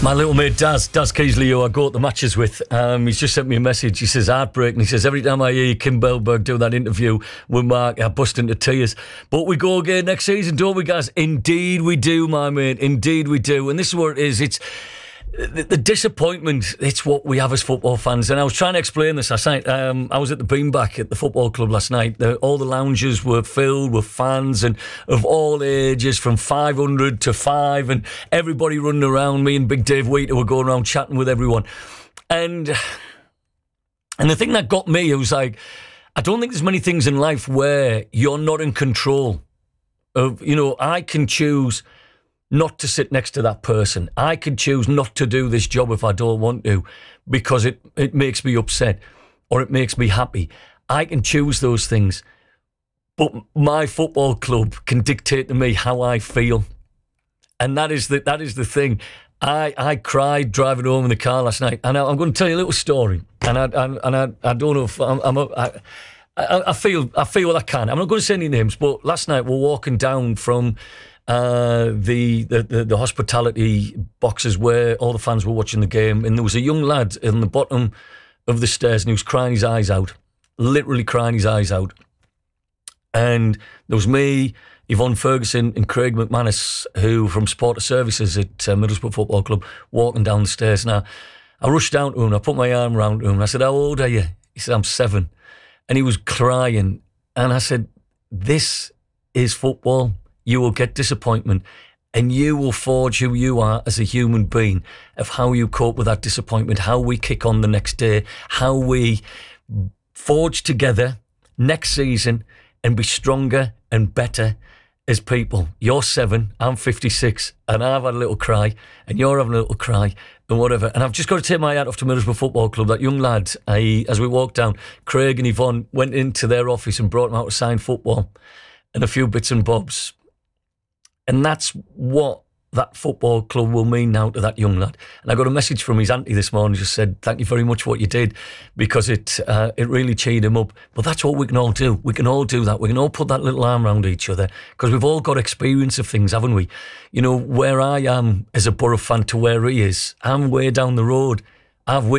My little mate Daz Keasley, who I go to the matches with, he's just sent me a message. He says, heartbreaking. He says, every time I hear Kim Bellberg do that interview with Mark, I bust into tears. But we go again next season, don't we, guys? Indeed we do, my mate. Indeed we do. And this is what it is. It's the disappointment. It's what we have as football fans. And I was trying to explain this last night. I was at the Beanback at the football club last night. All the lounges were filled with fans and of all ages, from 500 to 5, and everybody running around. Me and Big Dave Wheater were going around chatting with everyone. And the thing that got me, it was like, I don't think there's many things in life where you're not in control of, I can choose not to sit next to that person. I can choose not to do this job if I don't want to because it makes me upset or it makes me happy. I can choose those things. But my football club can dictate to me how I feel. And that is the thing. I cried driving home in the car last night, and I'm going to tell you a little story. And I don't know if I feel I can. I'm not going to say any names, but last night we're walking down from the hospitality boxes where all the fans were watching the game, and there was a young lad in the bottom of the stairs, and he was crying his eyes out, literally crying his eyes out. And there was me, Yvonne Ferguson and Craig McManus, who from Supporter Services at Middlesbrough Football Club, walking down the stairs. Now, I rushed down to him, I put my arm around him, and I said, how old are you? He said, I'm 7. And he was crying. And I said, this is football. You will get disappointment, and you will forge who you are as a human being, of how you cope with that disappointment, how we kick on the next day, how we forge together next season and be stronger and better as people. You're 7, I'm 56, and I've had a little cry, and you're having a little cry, and whatever. And I've just got to take my hat off to Middlesbrough Football Club. That young lad, as we walked down, Craig and Yvonne went into their office and brought him out to sign football and a few bits and bobs. And that's what that football club will mean now to that young lad. And I got a message from his auntie this morning, just said, thank you very much for what you did, because it really cheered him up. But that's what we can all do. We can all do that. We can all put that little arm around each other, because we've all got experience of things, haven't we? Where I am as a Borough fan to where he is, I'm way down the road. I've